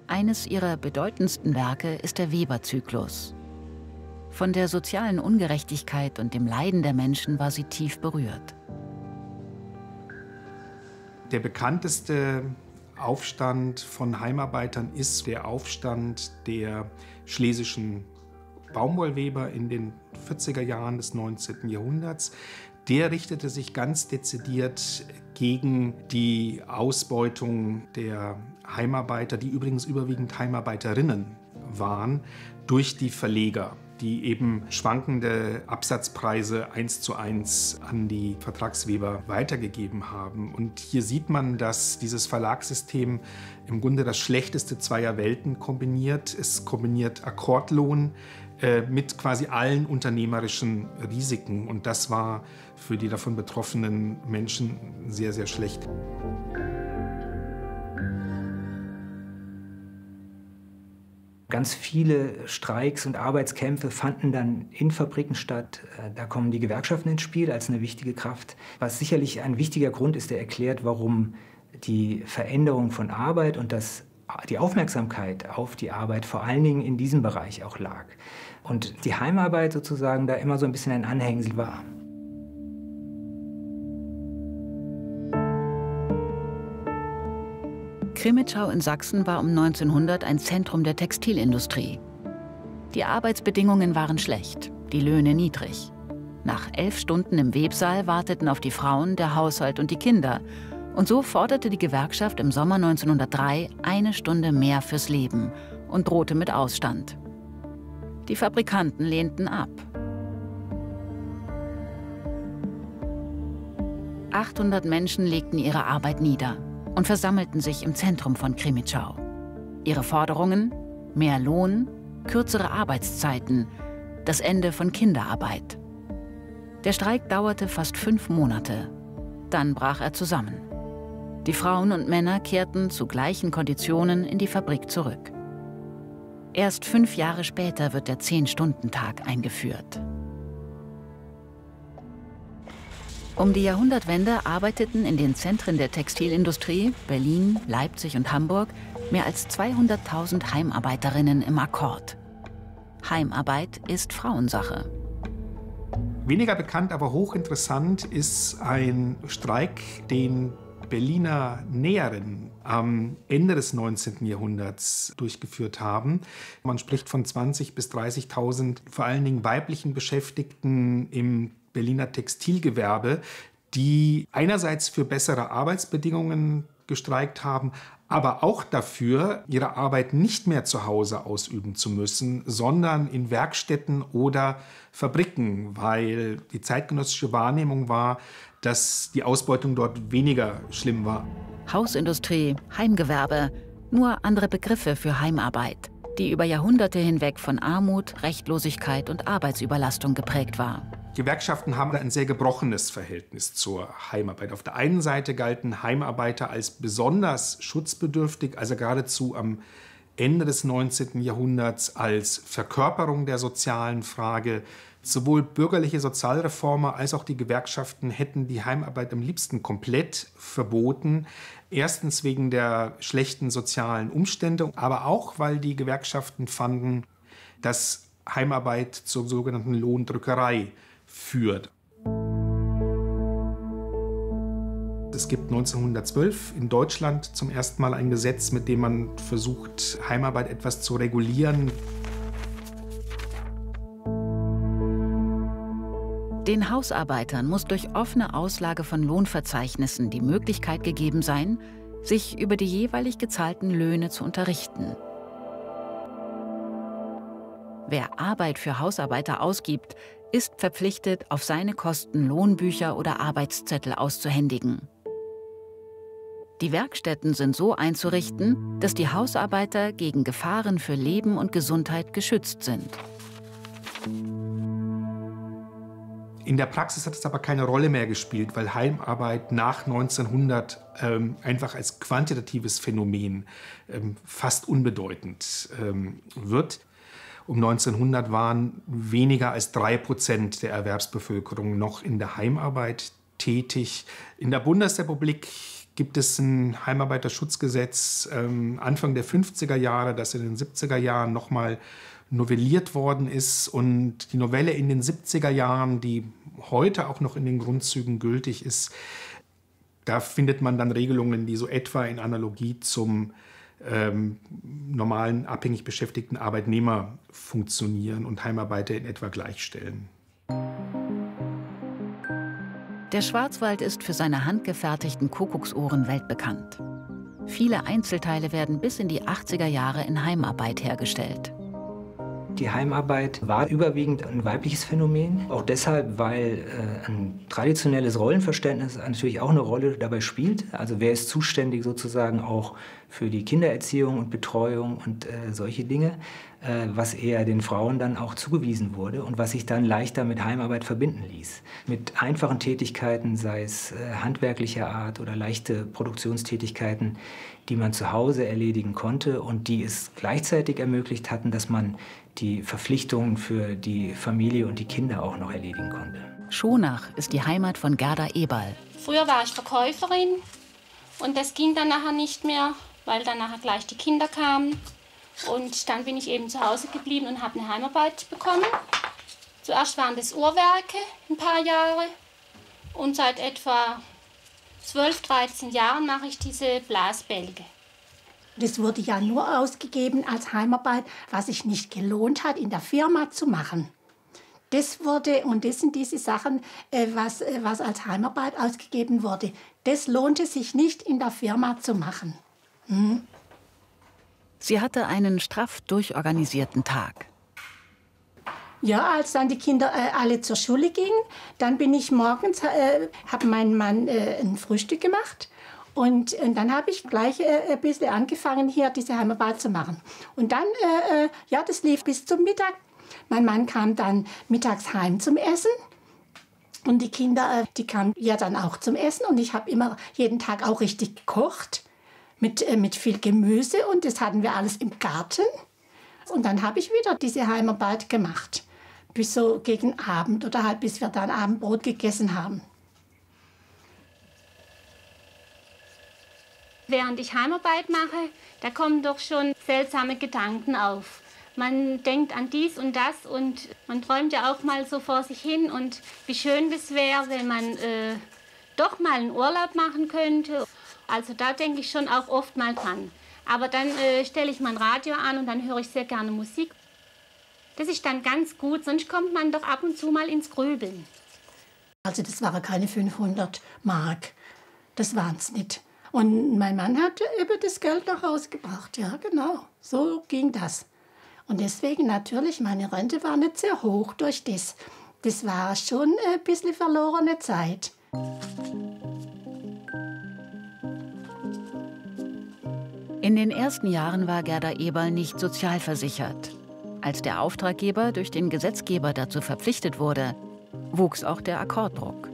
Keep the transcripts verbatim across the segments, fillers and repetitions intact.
Eines ihrer bedeutendsten Werke ist der Weber-Zyklus. Von der sozialen Ungerechtigkeit und dem Leiden der Menschen war sie tief berührt. Der bekannteste Aufstand von Heimarbeitern ist der Aufstand der schlesischen Baumwollweber in den vierziger Jahren des neunzehnten Jahrhunderts. Der richtete sich ganz dezidiert gegen die Ausbeutung der Heimarbeiter, die übrigens überwiegend Heimarbeiterinnen waren, durch die Verleger, die eben schwankende Absatzpreise eins zu eins an die Vertragsweber weitergegeben haben. Und hier sieht man, dass dieses Verlagssystem im Grunde das Schlechteste zweier Welten kombiniert. Es kombiniert Akkordlohn äh, mit quasi allen unternehmerischen Risiken. Und das war für die davon betroffenen Menschen sehr, sehr schlecht. Ganz viele Streiks und Arbeitskämpfe fanden dann in Fabriken statt. Da kommen die Gewerkschaften ins Spiel als eine wichtige Kraft. Was sicherlich ein wichtiger Grund ist, der erklärt, warum die Veränderung von Arbeit und das, die Aufmerksamkeit auf die Arbeit vor allen Dingen in diesem Bereich auch lag. Und die Heimarbeit sozusagen da immer so ein bisschen ein Anhängsel war. Crimmitschau in Sachsen war um neunzehnhundert ein Zentrum der Textilindustrie. Die Arbeitsbedingungen waren schlecht, die Löhne niedrig. Nach elf Stunden im Websaal warteten auf die Frauen der Haushalt und die Kinder. Und so forderte die Gewerkschaft im Sommer neunzehnhundertdrei eine Stunde mehr fürs Leben und drohte mit Ausstand. Die Fabrikanten lehnten ab. achthundert Menschen legten ihre Arbeit nieder und versammelten sich im Zentrum von Crimmitschau. Ihre Forderungen? Mehr Lohn, kürzere Arbeitszeiten, das Ende von Kinderarbeit. Der Streik dauerte fast fünf Monate. Dann brach er zusammen. Die Frauen und Männer kehrten zu gleichen Konditionen in die Fabrik zurück. Erst fünf Jahre später wird der Zehn-Stunden-Tag eingeführt. Um die Jahrhundertwende arbeiteten in den Zentren der Textilindustrie, Berlin, Leipzig und Hamburg, mehr als zweihunderttausend Heimarbeiterinnen im Akkord. Heimarbeit ist Frauensache. Weniger bekannt, aber hochinteressant ist ein Streik, den Berliner Näherinnen am Ende des neunzehnten Jahrhunderts durchgeführt haben. Man spricht von zwanzigtausend bis dreißigtausend vor allen Dingen weiblichen Beschäftigten im Berliner Textilgewerbe, die einerseits für bessere Arbeitsbedingungen gestreikt haben, aber auch dafür, ihre Arbeit nicht mehr zu Hause ausüben zu müssen, sondern in Werkstätten oder Fabriken, weil die zeitgenössische Wahrnehmung war, dass die Ausbeutung dort weniger schlimm war. Hausindustrie, Heimgewerbe, nur andere Begriffe für Heimarbeit, die über Jahrhunderte hinweg von Armut, Rechtlosigkeit und Arbeitsüberlastung geprägt war. Gewerkschaften haben ein sehr gebrochenes Verhältnis zur Heimarbeit. Auf der einen Seite galten Heimarbeiter als besonders schutzbedürftig, also geradezu am Ende des neunzehnten Jahrhunderts als Verkörperung der sozialen Frage. Sowohl bürgerliche Sozialreformer als auch die Gewerkschaften hätten die Heimarbeit am liebsten komplett verboten. Erstens wegen der schlechten sozialen Umstände, aber auch, weil die Gewerkschaften fanden, dass Heimarbeit zur sogenannten Lohndrückerei führt. Es gibt neunzehnhundertzwölf in Deutschland zum ersten Mal ein Gesetz, mit dem man versucht, Heimarbeit etwas zu regulieren. Den Hausarbeitern muss durch offene Auslage von Lohnverzeichnissen die Möglichkeit gegeben sein, sich über die jeweilig gezahlten Löhne zu unterrichten. Wer Arbeit für Hausarbeiter ausgibt, ist verpflichtet, auf seine Kosten Lohnbücher oder Arbeitszettel auszuhändigen. Die Werkstätten sind so einzurichten, dass die Hausarbeiter gegen Gefahren für Leben und Gesundheit geschützt sind. In der Praxis hat es aber keine Rolle mehr gespielt, weil Heimarbeit nach neunzehnhundert ähm, einfach als quantitatives Phänomen ähm, fast unbedeutend ähm, wird. Um neunzehnhundert waren weniger als drei Prozent der Erwerbsbevölkerung noch in der Heimarbeit tätig. In der Bundesrepublik gibt es ein Heimarbeiterschutzgesetz ähm, Anfang der fünfziger Jahre, das in den siebziger Jahren nochmal novelliert worden ist. Und die Novelle in den siebziger Jahren, die heute auch noch in den Grundzügen gültig ist, da findet man dann Regelungen, die so etwa in Analogie zum ähm, normalen abhängig beschäftigten Arbeitnehmer funktionieren und Heimarbeiter in etwa gleichstellen. Der Schwarzwald ist für seine handgefertigten Kuckucksuhren weltbekannt. Viele Einzelteile werden bis in die achtziger Jahre in Heimarbeit hergestellt. Die Heimarbeit war überwiegend ein weibliches Phänomen. Auch deshalb, weil äh, ein traditionelles Rollenverständnis natürlich auch eine Rolle dabei spielt. Also wer ist zuständig sozusagen auch für die Kindererziehung und Betreuung und äh, solche Dinge, äh, was eher den Frauen dann auch zugewiesen wurde und was sich dann leichter mit Heimarbeit verbinden ließ. Mit einfachen Tätigkeiten, sei es äh, handwerklicher Art oder leichte Produktionstätigkeiten, die man zu Hause erledigen konnte und die es gleichzeitig ermöglicht hatten, dass man die Verpflichtungen für die Familie und die Kinder auch noch erledigen konnte. Schonach ist die Heimat von Gerda Eberl. Früher war ich Verkäuferin und das ging dann nachher nicht mehr, weil dann nachher gleich die Kinder kamen. Und dann bin ich eben zu Hause geblieben und habe eine Heimarbeit bekommen. Zuerst waren das Uhrwerke ein paar Jahre und seit etwa zwölf, dreizehn Jahren mache ich diese Blasbälge. Das wurde ja nur ausgegeben als Heimarbeit, was sich nicht gelohnt hat, in der Firma zu machen. Das wurde, und das sind diese Sachen, was, was als Heimarbeit ausgegeben wurde. Das lohnte sich nicht in der Firma zu machen. Hm? Sie hatte einen straff durchorganisierten Tag. Ja, als dann die Kinder äh, alle zur Schule gingen, dann bin ich morgens, äh, habe mein Mann äh, ein Frühstück gemacht. Und, und dann habe ich gleich äh, ein bisschen angefangen, hier diese Heimarbeit zu machen. Und dann, äh, ja, das lief bis zum Mittag. Mein Mann kam dann mittags heim zum Essen. Und die Kinder, äh, die kamen ja dann auch zum Essen. Und ich habe immer jeden Tag auch richtig gekocht mit, äh, mit viel Gemüse. Und das hatten wir alles im Garten. Und dann habe ich wieder diese Heimarbeit gemacht. Bis so gegen Abend oder halt bis wir dann Abendbrot gegessen haben. Während ich Heimarbeit mache, da kommen doch schon seltsame Gedanken auf. Man denkt an dies und das und man träumt ja auch mal so vor sich hin. Und wie schön das wäre, wenn man äh, doch mal einen Urlaub machen könnte. Also da denke ich schon auch oft mal dran. Aber dann äh, stelle ich mein Radio an und dann höre ich sehr gerne Musik. Das ist dann ganz gut, sonst kommt man doch ab und zu mal ins Grübeln. Also das waren keine fünfhundert Mark, das waren es nicht. Und mein Mann hat eben das Geld nach Hause gebracht, ja genau, so ging das. Und deswegen natürlich, meine Rente war nicht sehr hoch durch das. Das war schon ein bisschen verlorene Zeit. In den ersten Jahren war Gerda Eberl nicht sozialversichert. Als der Auftraggeber durch den Gesetzgeber dazu verpflichtet wurde, wuchs auch der Akkorddruck.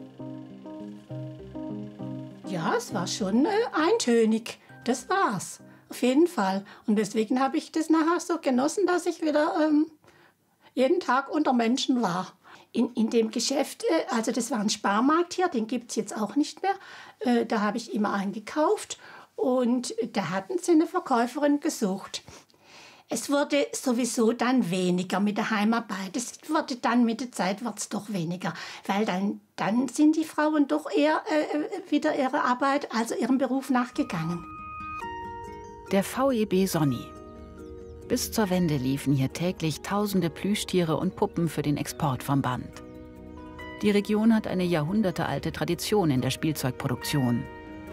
Ja, es war schon äh, eintönig, das war's, auf jeden Fall. Und deswegen habe ich das nachher so genossen, dass ich wieder ähm, jeden Tag unter Menschen war. In, in dem Geschäft, äh, also das war ein Sparmarkt hier, den gibt es jetzt auch nicht mehr, äh, da habe ich immer eingekauft und da hatten sie eine Verkäuferin gesucht. Es wurde sowieso dann weniger mit der Heimarbeit. Es wurde dann mit der Zeit wird's doch weniger, weil dann, dann sind die Frauen doch eher äh, wieder ihrer Arbeit, also ihrem Beruf nachgegangen. Der V E B Sonny. Bis zur Wende liefen hier täglich tausende Plüschtiere und Puppen für den Export vom Band. Die Region hat eine jahrhundertealte Tradition in der Spielzeugproduktion.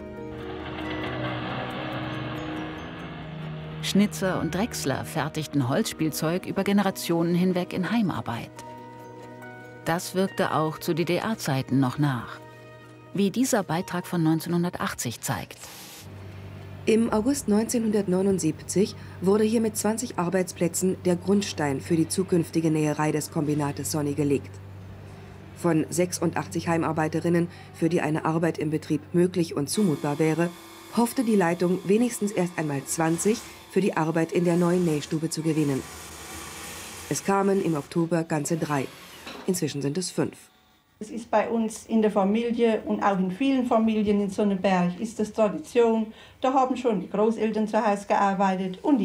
Schnitzer und Drechsler fertigten Holzspielzeug über Generationen hinweg in Heimarbeit. Das wirkte auch zu D D R-Zeiten noch nach, wie dieser Beitrag von neunzehnhundertachtzig zeigt. Im August neunzehnhundertneunundsiebzig wurde hier mit zwanzig Arbeitsplätzen der Grundstein für die zukünftige Näherei des Kombinates Sonny gelegt. Von sechsundachtzig Heimarbeiterinnen, für die eine Arbeit im Betrieb möglich und zumutbar wäre, hoffte die Leitung wenigstens erst einmal zwanzig für die Arbeit in der neuen Nähstube zu gewinnen. Es kamen im Oktober ganze drei. Inzwischen sind es fünf. Es ist bei uns in der Familie und auch in vielen Familien in Sonneberg ist das Tradition. Da haben schon die Großeltern zu Hause gearbeitet und die